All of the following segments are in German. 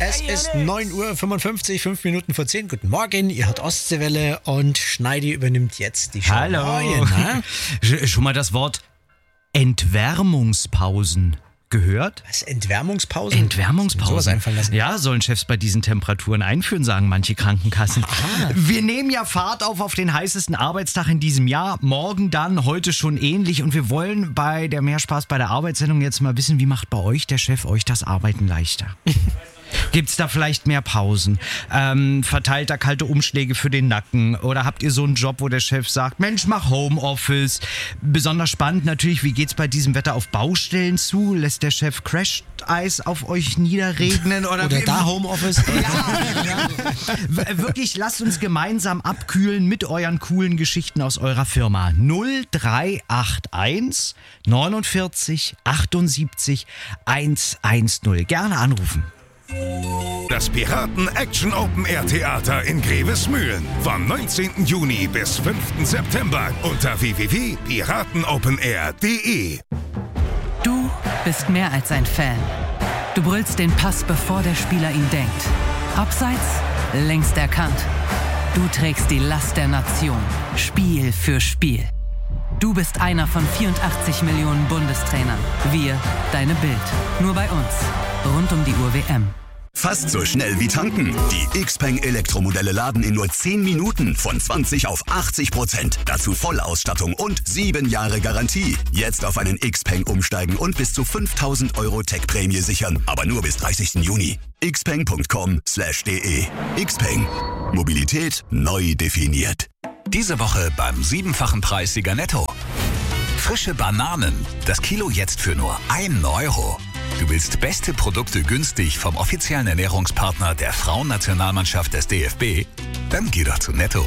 Es ist 9:55 Uhr, 5 Minuten vor 10. Guten Morgen, ihr hört Ostseewelle und Schneidi übernimmt jetzt die Show. Hallo. Morgen, schon mal das Wort Entwärmungspausen gehört? Was, Entwärmungspausen? Entwärmungspausen. Sowas einfallen lassen. Ja, sollen Chefs bei diesen Temperaturen einführen, sagen manche Krankenkassen. Aha. Wir nehmen ja Fahrt auf den heißesten Arbeitstag in diesem Jahr. Morgen dann, heute schon ähnlich. Und wir wollen bei der Mehrspaß bei der Arbeitssendung jetzt mal wissen, wie macht bei euch der Chef euch das Arbeiten leichter? Gibt's da vielleicht mehr Pausen? Verteilt da kalte Umschläge für den Nacken? Oder habt ihr so einen Job, wo der Chef sagt, Mensch, mach Homeoffice? Besonders spannend natürlich, wie geht's bei diesem Wetter auf Baustellen zu? Lässt der Chef Crash-Eis auf euch niederregnen? Oder da Homeoffice? Ja. Wirklich, lasst uns gemeinsam abkühlen mit euren coolen Geschichten aus eurer Firma. 0381 49 78 110. Gerne anrufen. Das Piraten-Action-Open-Air-Theater in Grevesmühlen. Vom 19. Juni bis 5. September unter www.piratenopenair.de. Du bist mehr als ein Fan. Du brüllst den Pass, bevor der Spieler ihn denkt. Abseits, längst erkannt. Du trägst die Last der Nation, Spiel für Spiel. Du bist einer von 84 Millionen Bundestrainern. Wir, deine Bild. Nur bei uns. Rund um die Uhr WM. Fast so schnell wie tanken. Die Xpeng Elektromodelle laden in nur 10 Minuten von 20 auf 80%. Dazu Vollausstattung und 7 Jahre Garantie. Jetzt auf einen Xpeng umsteigen und bis zu 5.000 € Tech-Prämie sichern. Aber nur bis 30. Juni. xpeng.com/de. Xpeng. Mobilität neu definiert. Diese Woche beim 7-fachen Preissieger Netto. Frische Bananen. Das Kilo jetzt für nur 1 €. Du willst beste Produkte günstig vom offiziellen Ernährungspartner der Frauennationalmannschaft des DFB? Dann geh doch zu Netto.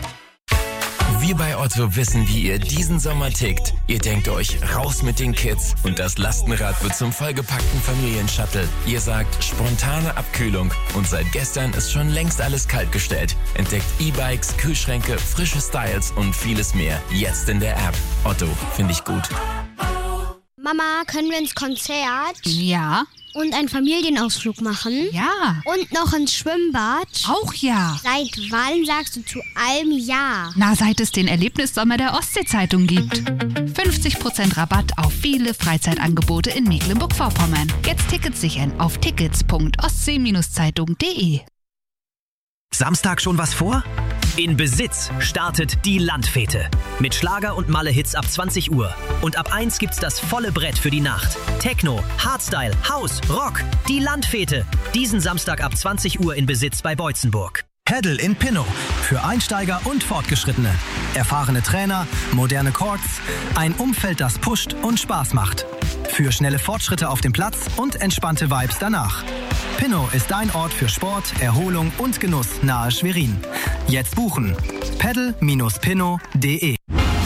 Wir bei Otto wissen, wie ihr diesen Sommer tickt. Ihr denkt euch, raus mit den Kids und das Lastenrad wird zum vollgepackten Familienshuttle. Ihr sagt, spontane Abkühlung und seit gestern ist schon längst alles kaltgestellt. Entdeckt E-Bikes, Kühlschränke, frische Styles und vieles mehr. Jetzt in der App. Otto, finde ich gut. Mama, können wir ins Konzert? Ja. Und einen Familienausflug machen? Ja. Und noch ins Schwimmbad? Auch ja. Seit wann sagst du zu allem ja? Na, seit es den Erlebnissommer der Ostsee-Zeitung gibt. 50% Rabatt auf viele Freizeitangebote in Mecklenburg-Vorpommern. Jetzt Tickets sichern auf tickets.ostsee-zeitung.de. Samstag schon was vor? In Besitz startet die Landfete. Mit Schlager- und Malle-Hits ab 20 Uhr. Und ab 1 gibt's das volle Brett für die Nacht. Techno, Hardstyle, House, Rock. Die Landfete. Diesen Samstag ab 20 Uhr in Besitz bei Beutzenburg. Heddle in Pinnow. Für Einsteiger und Fortgeschrittene. Erfahrene Trainer, moderne Courts. Ein Umfeld, das pusht und Spaß macht. Für schnelle Fortschritte auf dem Platz und entspannte Vibes danach. Pinnow ist dein Ort für Sport, Erholung und Genuss nahe Schwerin. Jetzt buchen. paddle-pinnow.de.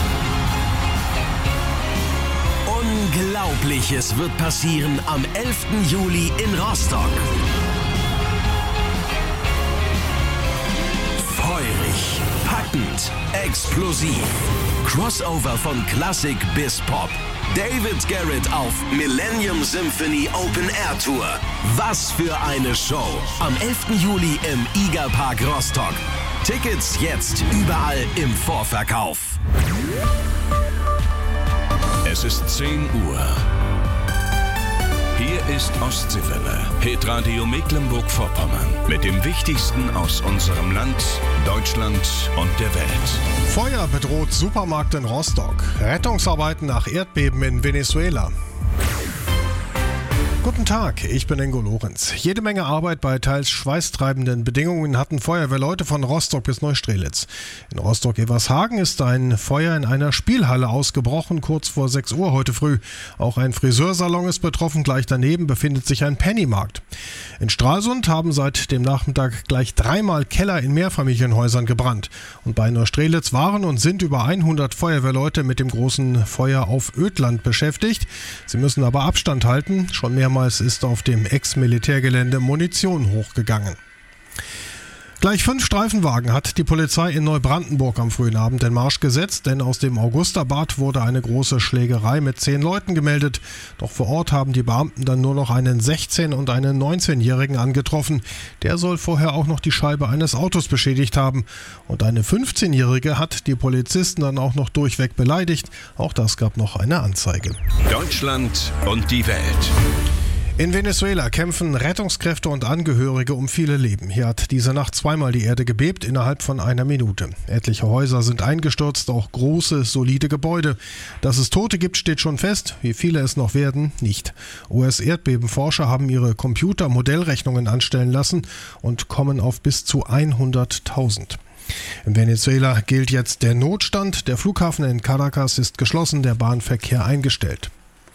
Unglaubliches wird passieren am 11. Juli in Rostock. Feurig, packend, explosiv. Crossover von Klassik bis Pop. David Garrett auf Millennium Symphony Open Air Tour. Was für eine Show. Am 11. Juli im IGA-Park Rostock. Tickets jetzt überall im Vorverkauf. Es ist 10 Uhr. Hier ist Ostseewelle, Hitradio Mecklenburg-Vorpommern. Mit dem Wichtigsten aus unserem Land, Deutschland und der Welt. Feuer bedroht Supermarkt in Rostock. Rettungsarbeiten nach Erdbeben in Venezuela. Guten Tag, ich bin Ingo Lorenz. Jede Menge Arbeit bei teils schweißtreibenden Bedingungen hatten Feuerwehrleute von Rostock bis Neustrelitz. In Rostock-Evershagen ist ein Feuer in einer Spielhalle ausgebrochen, kurz vor 6 Uhr heute früh. Auch ein Friseursalon ist betroffen, gleich daneben befindet sich ein Pennymarkt. In Stralsund haben seit dem Nachmittag gleich 3-mal Keller in Mehrfamilienhäusern gebrannt. Und bei Neustrelitz waren und sind über 100 Feuerwehrleute mit dem großen Feuer auf Ödland beschäftigt. Sie müssen aber Abstand halten, schon mehrmals ist auf dem Ex-Militärgelände Munition hochgegangen. Gleich 5 Streifenwagen hat die Polizei in Neubrandenburg am frühen Abend in Marsch gesetzt, denn aus dem Augusterbad wurde eine große Schlägerei mit 10 Leuten gemeldet. Doch vor Ort haben die Beamten dann nur noch einen 16- und einen 19-Jährigen angetroffen. Der soll vorher auch noch die Scheibe eines Autos beschädigt haben. Und eine 15-Jährige hat die Polizisten dann auch noch durchweg beleidigt. Auch das gab noch eine Anzeige. Deutschland und die Welt. In Venezuela kämpfen Rettungskräfte und Angehörige um viele Leben. Hier hat diese Nacht zweimal die Erde gebebt innerhalb von einer Minute. Etliche Häuser sind eingestürzt, auch große, solide Gebäude. Dass es Tote gibt, steht schon fest. Wie viele es noch werden, nicht. US-Erdbebenforscher haben ihre Computer-Modellrechnungen anstellen lassen und kommen auf bis zu 100.000. In Venezuela gilt jetzt der Notstand. Der Flughafen in Caracas ist geschlossen, der Bahnverkehr eingestellt.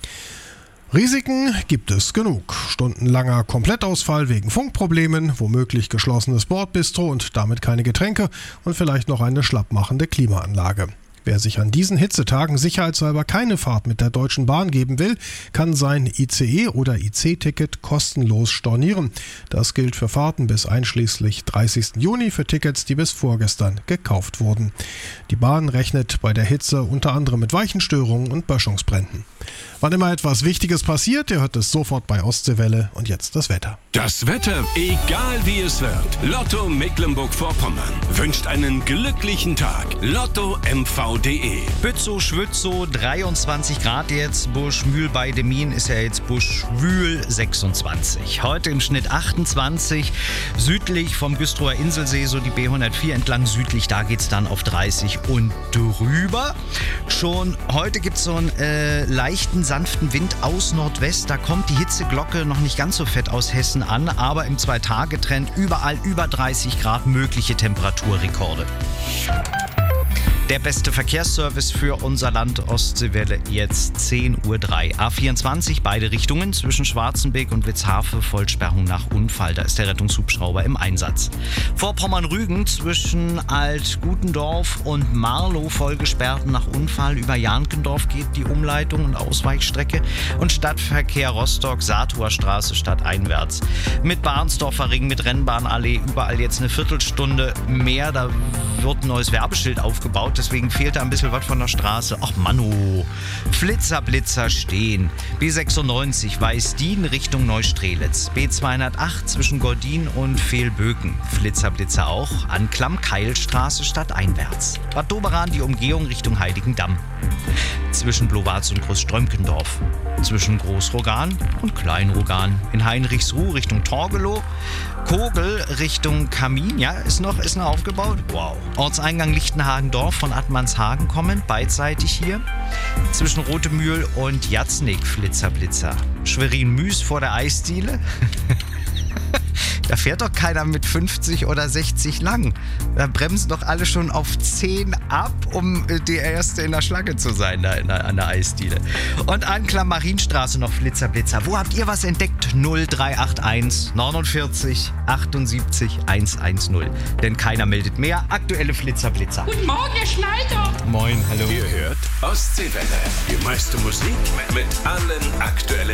Risiken gibt es genug. Stundenlanger Komplettausfall wegen Funkproblemen, womöglich geschlossenes Bordbistro und damit keine Getränke und vielleicht noch eine schlappmachende Klimaanlage. Wer sich an diesen Hitzetagen sicherheitshalber keine Fahrt mit der Deutschen Bahn geben will, kann sein ICE- oder IC-Ticket kostenlos stornieren. Das gilt für Fahrten bis einschließlich 30. Juni für Tickets, die bis vorgestern gekauft wurden. Die Bahn rechnet bei der Hitze unter anderem mit Weichenstörungen und Böschungsbränden. Wann immer etwas Wichtiges passiert, ihr hört es sofort bei Ostseewelle. Und jetzt das Wetter. Das Wetter, egal wie es wird. Lotto Mecklenburg-Vorpommern wünscht einen glücklichen Tag. LottoMV.de. Bützow, Schwützow, 23 Grad jetzt. Burschmühl bei Demmin ist ja jetzt Buschwühl 26. Heute im Schnitt 28. Südlich vom Güstrower Inselsee, so die B104 entlang südlich, da geht's dann auf 30 und drüber. Schon heute gibt's so einen leichten, sanften Wind aus Nordwest. Da kommt die Hitzeglocke noch nicht ganz so fett aus Hessen an, aber im 2-Tage-Trend überall über 30 Grad, mögliche Temperaturrekorde. Der beste Verkehrsservice für unser Land, Ostseewelle, jetzt 10.03 Uhr. A24, beide Richtungen, zwischen Schwarzenbeek und Witzhafe, Vollsperrung nach Unfall. Da ist der Rettungshubschrauber im Einsatz. Vorpommern-Rügen zwischen Alt-Gutendorf und Marlow vollgesperrt nach Unfall. Über Jahnkendorf geht die Umleitung und Ausweichstrecke. Und Stadtverkehr Rostock, Saathower Straße stadteinwärts. Mit Barnsdorfer Ring, mit Rennbahnallee, überall jetzt eine Viertelstunde mehr. Da wird ein neues Werbeschild aufgebaut. Deswegen fehlt da ein bisschen was von der Straße. Ach Manno, Flitzer stehen. B96 Weißdien Richtung Neustrelitz. B208 zwischen Gordin und Fehlböken. Flitzer auch. Anklam Keilstraße stadteinwärts. Bad Doberan die Umgehung Richtung Heiligendamm. Zwischen Blowatz und Großströmkendorf. Zwischen Großrogan und Kleinrogan. In Heinrichsruh Richtung Torgelow. Kogel Richtung Kamin, ja, ist noch aufgebaut. Wow. Ortseingang Lichtenhagen-Dorf von Attmannshagen kommen, beidseitig hier. Zwischen Rotemühl und Jatznig Flitzer. Schwerin-Müs vor der Eisdiele. Da fährt doch keiner mit 50 oder 60 lang. Da bremsen doch alle schon auf 10 ab, um die Erste in der Schlange zu sein, da an der Eisdiele. Und Anklam Marienstraße noch Flitzer. Wo habt ihr was entdeckt? 0381 49 78 110. Denn keiner meldet mehr. Aktuelle Flitzer. Guten Morgen, Herr Schneider. Moin, hallo. Ihr hört Ostseewelle. Die meiste Musik mit allen aktuellen